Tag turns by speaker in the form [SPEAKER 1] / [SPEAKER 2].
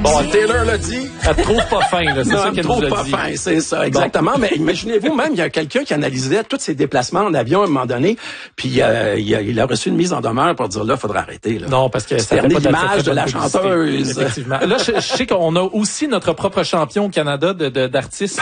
[SPEAKER 1] Bon, Taylor l'a dit.
[SPEAKER 2] Elle te trouve pas fin, là. C'est ça qu'elle nous a dit.
[SPEAKER 1] Pas fin, c'est ça, exactement. Bon. Mais imaginez-vous, même, il y a quelqu'un qui analysait tous ses déplacements en avion à un moment donné, puis il a reçu une mise en demeure pour dire, là, il faudra arrêter, là.
[SPEAKER 2] Non, parce que ça
[SPEAKER 1] fait l'image de la chanteuse.
[SPEAKER 2] Effectivement. Là, je sais qu'on a aussi notre propre champion au Canada d'artistes